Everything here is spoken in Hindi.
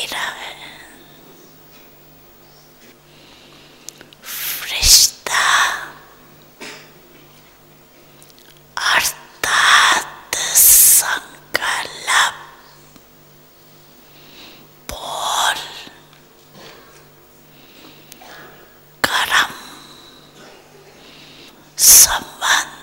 रहा है। रिश्ता अर्थात संकल्प, बोल, कर्म, संबंध,